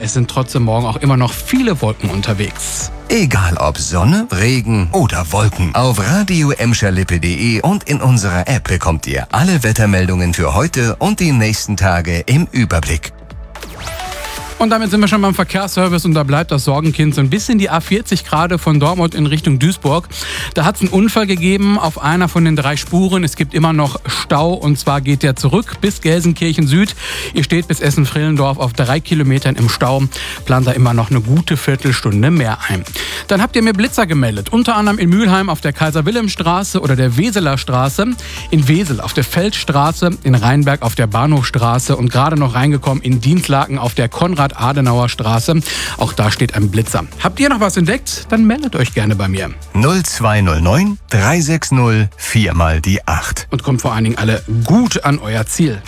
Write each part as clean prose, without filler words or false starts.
es sind trotzdem morgen auch immer noch viele Wolken unterwegs. Egal ob Sonne, Regen oder Wolken. Auf radio-lippe.de und in unserer App bekommt ihr alle Wettermeldungen für heute und die nächsten Tage im Überblick. Und damit sind wir schon beim Verkehrsservice und da bleibt das Sorgenkind so ein bisschen die A40 gerade von Dortmund in Richtung Duisburg. Da hat es einen Unfall gegeben auf einer von den 3 Spuren. Es gibt immer noch Stau und zwar geht der zurück bis Gelsenkirchen Süd. Ihr steht bis Essen-Vrillendorf auf 3 Kilometern im Stau. Plant da immer noch eine gute Viertelstunde mehr ein. Dann habt ihr mir Blitzer gemeldet. Unter anderem in Mülheim auf der Kaiser-Wilhelm-Straße oder der Weseler Straße. In Wesel auf der Feldstraße. In Rheinberg auf der Bahnhofstraße. Und gerade noch reingekommen in Dinslaken auf der Konrad-Adenauer-Straße. Auch da steht ein Blitzer. Habt ihr noch was entdeckt? Dann meldet euch gerne bei mir. 0209 360 4 mal die 8. Und kommt vor allen Dingen alle gut an euer Ziel.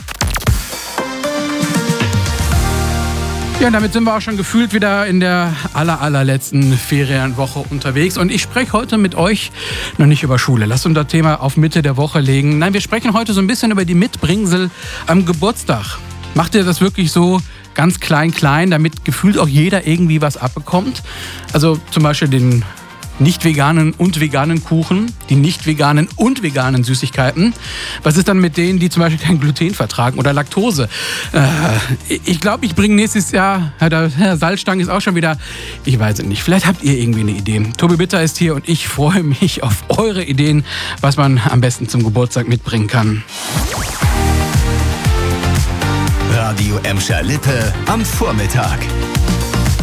Ja, und damit sind wir auch schon gefühlt wieder in der allerletzten Ferienwoche unterwegs. Und ich spreche heute mit euch noch nicht über Schule. Lasst uns das Thema auf Mitte der Woche legen. Nein, wir sprechen heute so ein bisschen über die Mitbringsel am Geburtstag. Macht ihr das wirklich so ganz klein, damit gefühlt auch jeder irgendwie was abbekommt? Also zum Beispiel den nicht veganen und veganen Kuchen, die nicht veganen und veganen Süßigkeiten. Was ist dann mit denen, die zum Beispiel kein Gluten vertragen oder Laktose? Ich glaube, ich bringe nächstes Jahr, der Salzstangen ist auch schon wieder, ich weiß es nicht, vielleicht habt ihr irgendwie eine Idee. Tobi Bitter ist hier und ich freue mich auf eure Ideen, was man am besten zum Geburtstag mitbringen kann. Radio Emscher Lippe am Vormittag.